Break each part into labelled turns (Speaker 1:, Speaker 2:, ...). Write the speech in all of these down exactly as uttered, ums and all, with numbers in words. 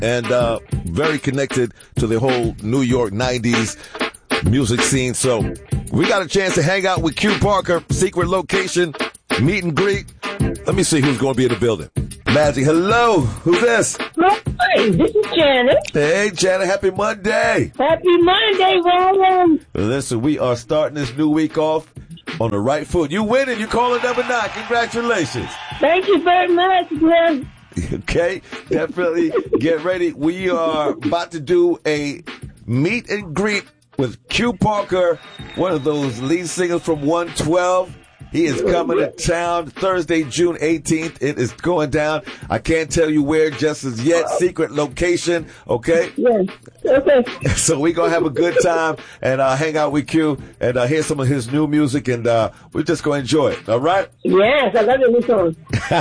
Speaker 1: and uh, very connected to the whole New York nineties music scene. So we got a chance to hang out with Q Parker, secret location, meet and greet. Let me see who's going to be in the building. Magic, hello. Who's this?
Speaker 2: Hi, this is Janet.
Speaker 1: Hey, Janet, happy Monday.
Speaker 2: Happy Monday, Roland.
Speaker 1: Listen, we are starting this new week off on the right foot. You winning. You calling number nine. Congratulations.
Speaker 2: Thank you very much, man.
Speaker 1: Okay, definitely get ready. We are about to do a meet and greet with Q Parker, one of those lead singers from one twelve. He is coming to town Thursday, June eighteenth. It is going down. I can't tell you where just as yet. Secret location, okay?
Speaker 2: Yes. Okay.
Speaker 1: So we're going to have a good time and uh, hang out with Q and uh, hear some of his new music, and uh, we're just going to enjoy it, all right?
Speaker 2: Yes, I love your new song.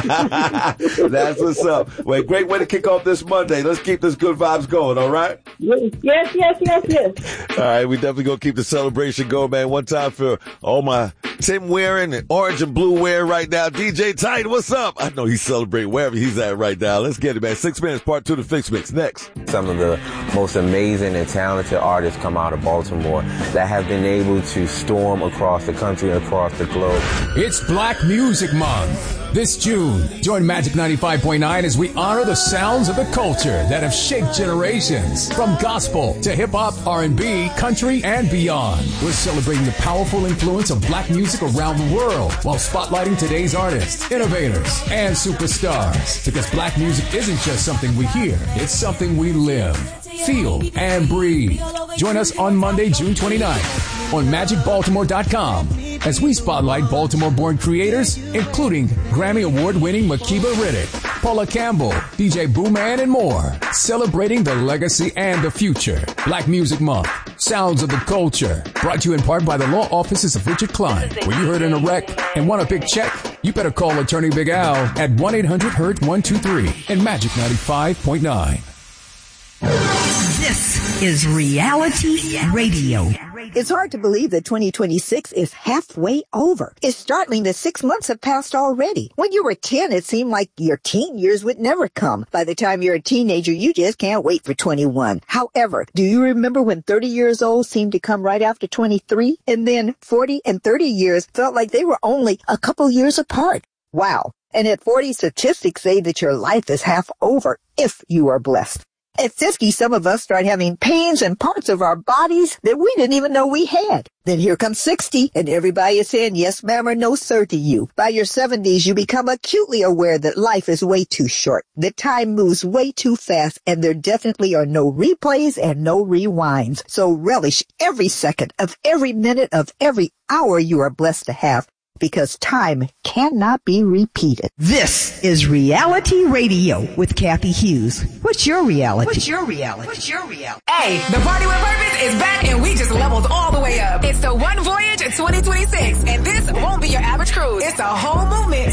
Speaker 1: That's what's up. Well, great way to kick off this Monday. Let's keep this good vibes going, all right?
Speaker 2: Yes, yes, yes, yes.
Speaker 1: All right, we definitely going to keep the celebration going, man. One time for all my Tim wearing and orange and blue wearing right now. D J Tight, what's up? I know he's celebrating wherever he's at right now. Let's get it, man. Six minutes, part two to Fix Mix. Next.
Speaker 3: Some of the most amazing and talented artists come out of Baltimore that have been able to storm across the country and across the globe.
Speaker 4: It's Black Music Month. This June, join Magic ninety-five point nine as we honor the sounds of the culture that have shaped generations. From gospel to hip-hop, R and B, country, and beyond. We're celebrating the powerful influence of black music around the world while spotlighting today's artists, innovators, and superstars. Because black music isn't just something we hear, it's something we live, feel, and breathe. Join us on Monday, June twenty-ninth on magic baltimore dot com as we spotlight Baltimore-born creators, including Grammy Award-winning Makiba Riddick, Paula Campbell, D J Booman, and more, celebrating the legacy and the future. Black Music Month, Sounds of the Culture, brought to you in part by the law offices of Richard Klein. When you heard in a wreck and want a big check, you better call Attorney Big Al at one eight hundred hurt one two three and Magic ninety-five point nine.
Speaker 5: This is Reality Radio.
Speaker 6: It's hard to believe that twenty twenty-six is halfway over. It's startling that six months have passed already. When you were ten, it seemed like your teen years would never come. By the time you're a teenager, you just can't wait for twenty-one. However, do you remember when thirty years old seemed to come right after twenty-three? And then forty and thirty years felt like they were only a couple years apart. Wow. And at forty, statistics say that your life is half over if you are blessed. At fifty, some of us start having pains in parts of our bodies that we didn't even know we had. Then here comes sixty, and everybody is saying yes, ma'am, or no, sir to you. By your seventies, you become acutely aware that life is way too short, that time moves way too fast, and there definitely are no replays and no rewinds. So relish every second of every minute of every hour you are blessed to have, because time cannot be repeated.
Speaker 5: This is Reality Radio with Kathy Hughes. What's your reality?
Speaker 6: What's your reality? What's your reality?
Speaker 7: Hey, the Party with Purpose is back and we just leveled all the way up. It's the One Voyage twenty twenty-six, and this won't be your average cruise. It's a whole movement